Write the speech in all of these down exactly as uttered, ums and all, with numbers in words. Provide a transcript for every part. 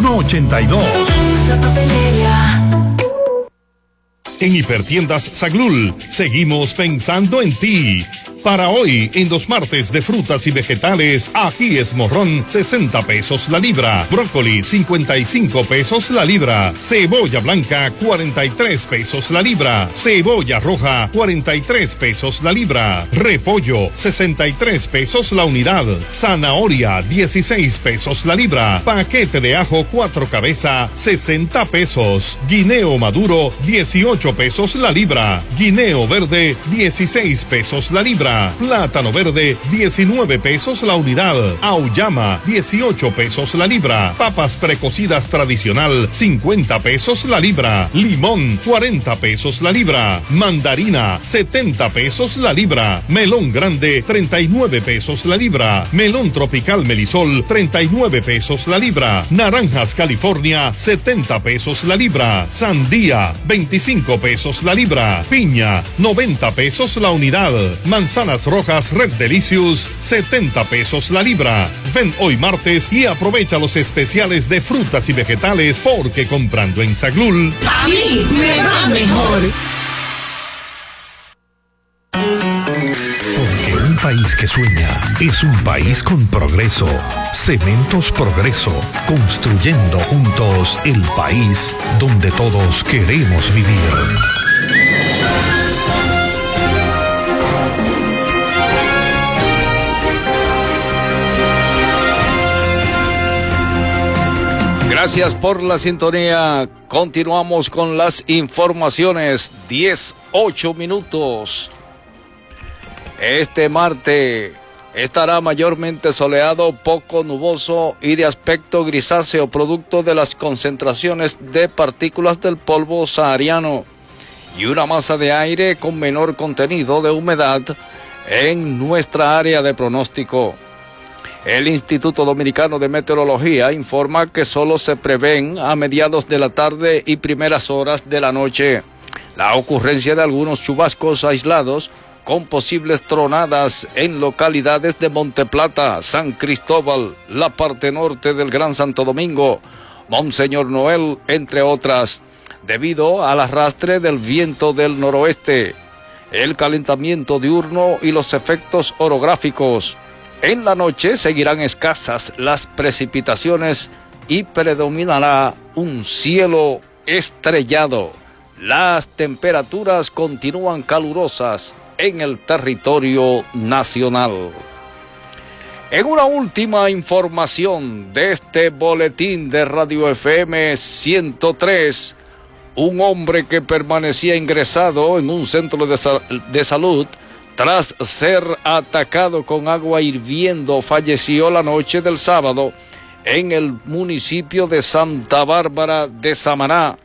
uno ochenta y dos. La papelería. En Hipertiendas Saglul, seguimos pensando en ti. Para hoy, en los martes de frutas y vegetales, ajíes morrón, sesenta pesos la libra. Brócoli, cincuenta y cinco pesos la libra. Cebolla blanca, cuarenta y tres pesos la libra. Cebolla roja, cuarenta y tres pesos la libra. Repollo, sesenta y tres pesos la unidad. Zanahoria, dieciséis pesos la libra. Paquete de ajo cuatro cabeza, sesenta pesos. Guineo maduro, dieciocho pesos la libra. Guineo verde, dieciséis pesos la libra. Plátano verde, diecinueve pesos la unidad. Auyama, dieciocho pesos la libra. Papas precocidas tradicional, cincuenta pesos la libra. Limón, cuarenta pesos la libra. Mandarina, setenta pesos la libra. Melón grande, treinta y nueve pesos la libra. Melón tropical Melisol, treinta y nueve pesos la libra. Naranjas California, setenta pesos la libra. Sandía, veinticinco pesos la libra. Piña, noventa pesos la unidad. Manzanas rojas Red Delicious, setenta pesos la libra. Ven hoy martes y aprovecha los especiales de frutas y vegetales, porque comprando en Saglul, A mí me va mejor. Porque un país que sueña es un país con progreso. Cementos Progreso, construyendo juntos el país donde todos queremos vivir. Gracias por la sintonía. Continuamos con las informaciones. diez, ocho minutos. Este martes estará mayormente soleado, poco nuboso y de aspecto grisáceo, producto de las concentraciones de partículas del polvo sahariano y una masa de aire con menor contenido de humedad en nuestra área de pronóstico. El Instituto Dominicano de Meteorología informa que solo se prevén a mediados de la tarde y primeras horas de la noche la ocurrencia de algunos chubascos aislados con posibles tronadas en localidades de Monteplata, San Cristóbal, la parte norte del Gran Santo Domingo, Monseñor Noel, entre otras, debido al arrastre del viento del noroeste, el calentamiento diurno y los efectos orográficos. En la noche seguirán escasas las precipitaciones y predominará un cielo estrellado. Las temperaturas continúan calurosas en el territorio nacional. En una última información de este boletín de Radio F M ciento tres, un hombre que permanecía ingresado en un centro de, sal- de salud tras ser atacado con agua hirviendo, falleció la noche del sábado en el municipio de Santa Bárbara de Samaná.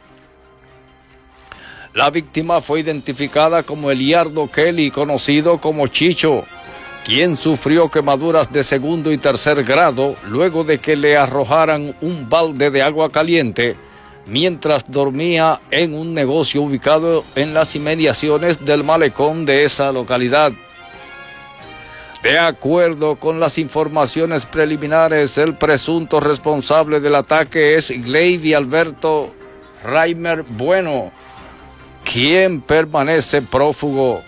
La víctima fue identificada como Eliardo Kelly, conocido como Chicho, quien sufrió quemaduras de segundo y tercer grado luego de que le arrojaran un balde de agua caliente mientras dormía en un negocio ubicado en las inmediaciones del malecón de esa localidad. De acuerdo con las informaciones preliminares, el presunto responsable del ataque es Gleiby Alberto Reimer Bueno, quien permanece prófugo.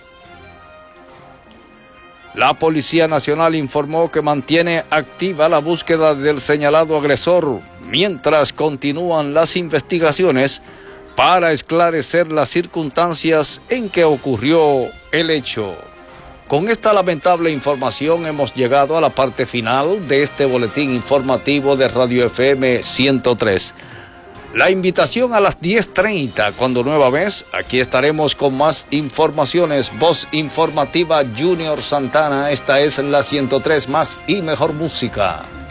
La Policía Nacional informó que mantiene activa la búsqueda del señalado agresor, mientras continúan las investigaciones para esclarecer las circunstancias en que ocurrió el hecho. Con esta lamentable información hemos llegado a la parte final de este boletín informativo de Radio F M ciento tres. La invitación a las diez treinta, cuando nueva vez, aquí estaremos con más informaciones. Voz informativa Junior Santana, esta es la ciento tres, más y mejor música.